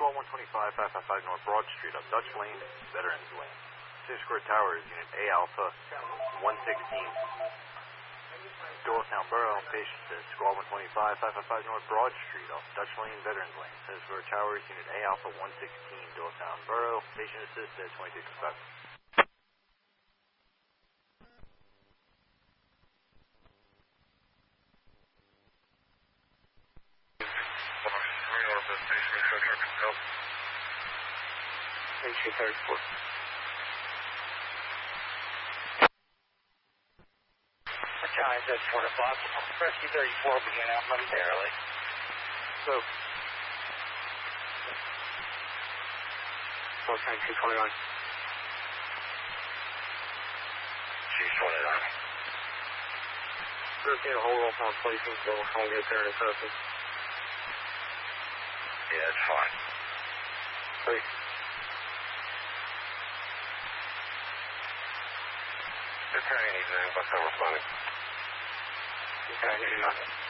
Squall 125, 555 North Broad Street up Dutch Lane, Veterans Lane. City Square Towers, Unit A Alpha, 116. Doylestown Borough, patient to Squall 125, 555 North Broad Street off Dutch Lane, Veterans Lane. City Square Towers, Unit A Alpha, 116. Doylestown Borough, patient assist at 2265. Station 34. Charge at 4 o'clock. Rescue 34 began out momentarily. So, 49221. She's 29. Just need a whole roll call placement, so I'll get there in a second. Yeah, that's fine. Please. Returning anything, but I'm responding. Okay, I need nothing.